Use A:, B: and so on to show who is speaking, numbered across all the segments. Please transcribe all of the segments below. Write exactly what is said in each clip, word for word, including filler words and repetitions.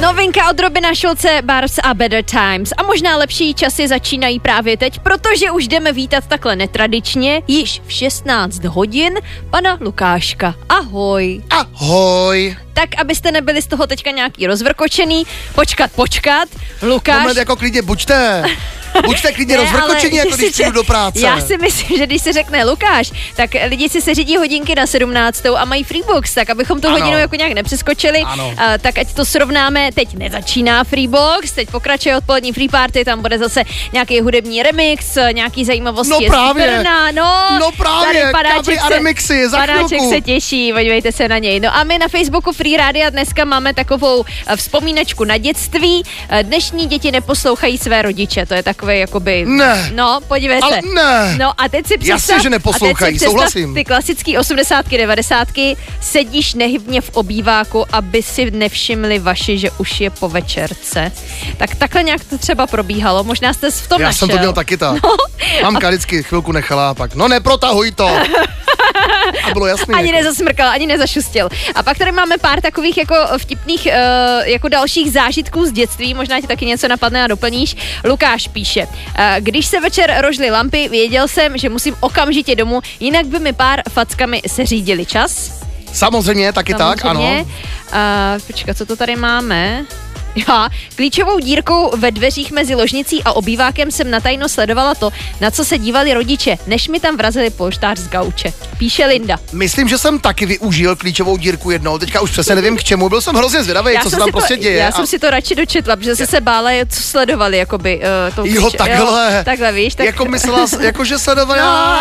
A: Novinka od Robina Schulze, Barbs a Better Times. A možná lepší časy začínají právě teď, protože už jdeme vítat takhle netradičně, již v šestnáct hodin, pana Lukáška. Ahoj.
B: Ahoj.
A: Tak, abyste nebyli z toho teďka nějaký rozvrkočený, počkat, počkat, Lukáš...
B: Moment, jako klidně buďte. Buďte klidně rozvrkočení, jako když přijdu do práce.
A: Já si myslím, že když se řekne Lukáš, tak lidi si se řídí hodinky na sedmnáctou a mají Freebox, tak abychom tu ano. hodinu jako nějak nepřeskočili, uh, tak ať to srovnáme, teď nezačíná Freebox, teď pokračuje odpolední Free Party, tam bude zase nějaký hudební remix, nějaký zajímavosti
B: no právě.
A: z Brna, no,
B: no právě, Padáček a remixy, za
A: Padáček se těší, podívejte se na něj. No a my na Facebooku Free Rádia dneska máme takovou vzpomínačku na dětství. Dnešní děti neposlouchají své rodiče, to je tak jakoby...
B: Ne.
A: No, podívej
B: ale
A: se.
B: Ne.
A: No a teď si představ...
B: Jasně, že neposlouchají, souhlasím.
A: Ty klasický osmdesátky, devadesátky, sedíš nehybně v obýváku, aby si nevšimli vaši, že už je po večerce. Tak takhle nějak to třeba probíhalo, možná jste v tom
B: Já
A: našel.
B: jsem to měl taky tak. No. Mamka vždycky chvilku nechala a pak, no neprotahuj to. A bylo jasný.
A: Ani
B: jako.
A: nezasmrkal, ani nezašustil. A pak tady máme pár takových jako vtipných uh, jako dalších zážitků z dětství, možná ti taky něco napadne a doplníš. Lukáš píše, uh, když se večer rožly lampy, věděl jsem, že musím okamžitě domů, jinak by mi pár fackami seřídili čas.
B: Samozřejmě, taky Samozřejmě. tak, ano.
A: Uh, počkat, co to tady máme? Já klíčovou dírkou ve dveřích mezi ložnicí a obývákem jsem natajno sledovala to, na co se dívali rodiče, než mi tam vrazili polštář z gauče. Píše Linda.
B: Myslím, že jsem taky využil klíčovou dírku jednou, teďka už přesně nevím k čemu, byl jsem hrozně zvědavý, co se tam prostě
A: to,
B: děje.
A: Já
B: a...
A: jsem si to radši dočetla, protože jsem se bála, co sledovali, jakoby. Uh, to
B: jo,
A: klíče,
B: takhle.
A: Jo, takhle, víš. Tak...
B: Jako myslela, jako že sledovali. No,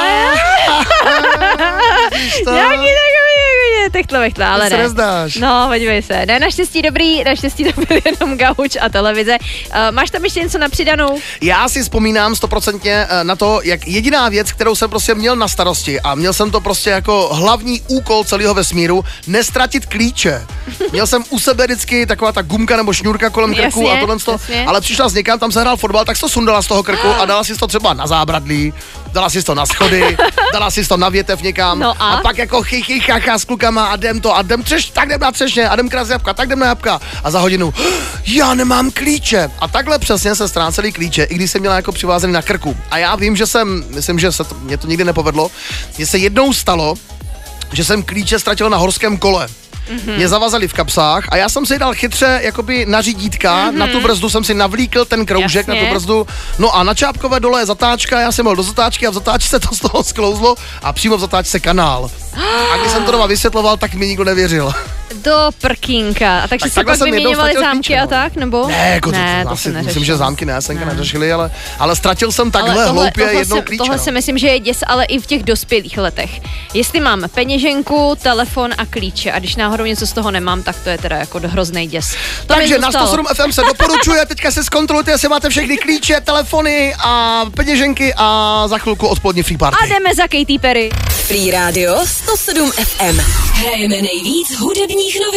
A: nějaký takový, techtle, vechtle, ale ne.
B: Nezdáš.
A: No, podívej se. Ne, naštěstí dobrý, naštěstí to byl jenom gauč a televize. Uh, máš tam ještě něco na přidanou?
B: Já si vzpomínám stoprocentně na to, jak jediná věc, kterou jsem prostě měl na starosti a měl jsem to prostě jako hlavní úkol celého vesmíru, nestratit klíče. Měl jsem u sebe vždycky taková ta gumka nebo šňůrka kolem krku
A: jasně,
B: a tohle to, ale přišla s někam, tam se hrál fotbal, tak si to sundala z toho krku a dala si to třeba na zábradlí, dala si to na schody, dala si to na větev někam
A: no a?
B: a pak jako chichy chacha s klukama a jdem to a jdem třeš, tak jdem na třešně a jdem krás jabka, tak jdem na jabka a za hodinu já nemám klíče. A takhle přesně se ztrácely klíče, i když jsem měla jako přivázený na krku. A já vím, že jsem, myslím, že se to, mě to nikdy nepovedlo, mně se jednou stalo, že jsem klíče ztratil na horském kole. Mm-hmm. Mě zavazali v kapsách a já jsem si dal chytře jakoby na řídítka, mm-hmm. na tu brzdu jsem si navlíkl ten kroužek Jasně. na tu brzdu, no a na Čápkové dole je zatáčka, já jsem byl do zatáčky a v zatáčce se to z toho sklouzlo a přímo v zatáčce kanál. A když jsem to doma vysvětloval, tak mi nikdo nevěřil.
A: Do prkínka. A takže tak se pak vyměňovali zámky klíče, no. a tak, nebo?
B: Ne, jako
A: ne,
B: to, to,
A: to
B: asi, myslím, že zámky ne, senka ne. neřešili, ale, ale ztratil jsem takhle
A: tohle,
B: hloupě
A: tohle
B: jednou
A: se,
B: klíče.
A: Tohle
B: no.
A: si myslím, že je děs, ale i v těch dospělých letech. Jestli mám peněženku, telefon a klíče a když náhodou něco z toho nemám, tak to je teda jako hrozný děs. To
B: Takže na sto sedm ef em se doporučuje, teďka se zkontrolujte, jestli máte všechny klíče, telefony a peněženky a za chvilku odpolední Free Party.
A: A jdeme za Katy Perry.
C: Free Radio sto sedm ef em. Hrajeme nejvíc hudebních novinek.